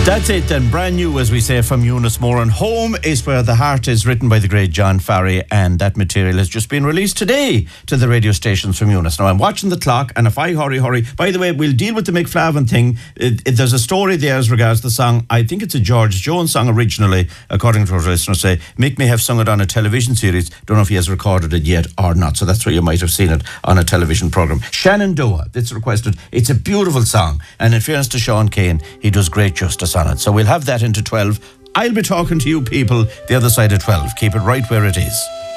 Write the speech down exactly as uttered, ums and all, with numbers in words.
That's it then, brand new, as we say, from Eunice Moore. And Home is Where the Heart is, written by the great John Farry, and that material has just been released today to the radio stations from Eunice. Now, I'm watching the clock, and if I hurry, hurry... By the way, we'll deal with the McFlavin thing. It, it, there's a story there as regards the song. I think it's a George Jones song originally, according to what listeners say. Mick may have sung it on a television series. Don't know if he has recorded it yet or not, so that's where you might have seen it on a television programme. Shenandoah, it's requested. It's a beautiful song, and in fairness to Sean Kane, he does great justice on it. So we'll have that into twelve. I'll be talking to you people the other side of twelve. Keep it right where it is.